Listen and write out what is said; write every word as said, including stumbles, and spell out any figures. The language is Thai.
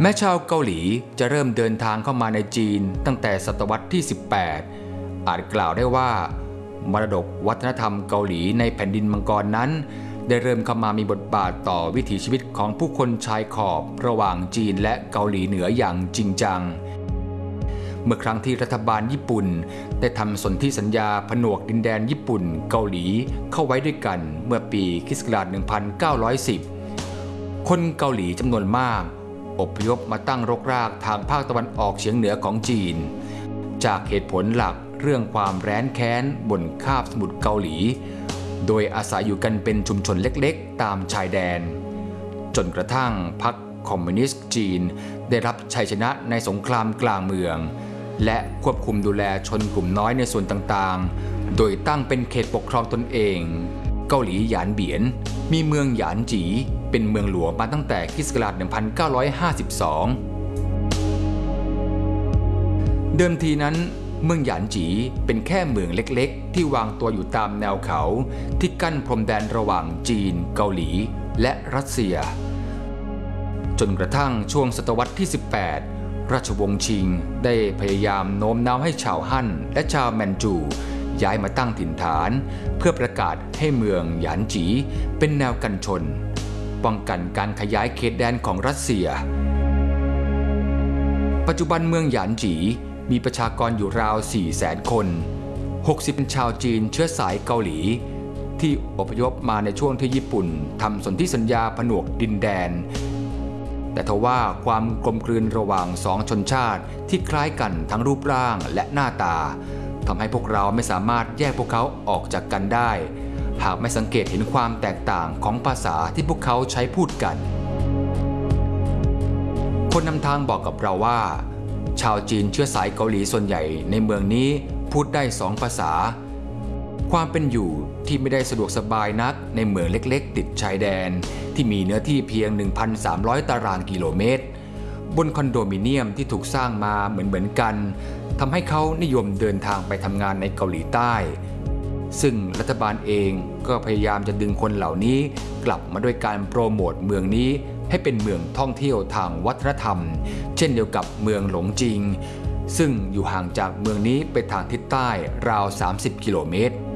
แม้ชาวเกาหลีจะเริ่มเดินทางเข้ามาในจีนตั้งแต่ศตวรรษที่สิบแปดอาจกล่าวได้ว่ามรดกวัฒนธรรมเกาหลีในแผ่นดินมังกรนั้นได้เริ่มเข้ามามีบทบาทต่อวิถีชีวิตของผู้คนชายขอบระหว่างจีนและเกาหลีเหนืออย่างจริงจังเมื่อครั้งที่รัฐบาลญี่ปุ่นได้ทำสนธิสัญญาผนวกดินแดนญี่ปุ่นเกาหลีเข้าไว้ด้วยกันเมื่อปีค.ศ. หนึ่งพันเก้าร้อยสิบคนเกาหลีจำนวนมากอพยพมาตั้งรกรากทางภาคตะวันออกเฉียงเหนือของจีนจากเหตุผลหลักเรื่องความแร้นแค้นบนคาบสมุทรเกาหลีโดยอาศัยอยู่กันเป็นชุมชนเล็กๆตามชายแดนจนกระทั่งพรรคคอมมิวนิสต์จีนได้รับชัยชนะในสงครามกลางเมืองและควบคุมดูแลชนกลุ่มน้อยในส่วนต่างๆโดยตั้งเป็นเขตปกครองตนเองเกาหลีหยานเบียนมีเมืองหยานจีเป็นเมืองหลวงมาตั้งแต่ค.ศ. หนึ่งพันเก้าร้อยห้าสิบสองเดิมทีนั้นเมืองหยานจีเป็นแค่เมืองเล็กๆที่วางตัวอยู่ตามแนวเขาที่กั้นพรมแดนระหว่างจีนเกาหลีและรัสเซียจนกระทั่งช่วงศตวรรษที่สิบแปดราชวงศ์ชิงได้พยายามโน้มน้าวให้ชาวฮั่นและชาวแมนจูย้ายมาตั้งถิ่นฐานเพื่อประกาศให้เมืองหยานจีเป็นแนวกันชนป้องกันการขยายเขตแดนของรัสเซียปัจจุบันเมืองหยานจีมีประชากรอยู่ราว สี่แสน คน หกสิบเป็นชาวจีนเชื้อสายเกาหลีที่อพยพมาในช่วงที่ญี่ปุ่นทำสนธิสัญญาผนวกดินแดนแต่ทว่าความกลมกลืนระหว่างสองชนชาติที่คล้ายกันทั้งรูปร่างและหน้าตาทำให้พวกเราไม่สามารถแยกพวกเขาออกจากกันได้หากไม่สังเกตเห็นความแตกต่างของภาษาที่พวกเขาใช้พูดกันคนนำทางบอกกับเราว่าชาวจีนเชื้อสายเกาหลีส่วนใหญ่ในเมืองนี้พูดได้สองภาษาความเป็นอยู่ที่ไม่ได้สะดวกสบายนักในเมืองเล็กๆติดชายแดนที่มีเนื้อที่เพียง หนึ่งพันสามร้อย ตารางกิโลเมตรบนคอนโดมิเนียมที่ถูกสร้างมาเหมือนๆกันทำให้เขานิยมเดินทางไปทำงานในเกาหลีใต้ซึ่งรัฐบาลเองก็พยายามจะดึงคนเหล่านี้กลับมาด้วยการโปรโมทเมืองนี้ให้เป็นเมืองท่องเที่ยวทางวัฒนธรรมเช่นเดียวกับเมืองหลงจิงซึ่งอยู่ห่างจากเมืองนี้ไปทางทิศใต้ราวสามสิบกิโลเมตร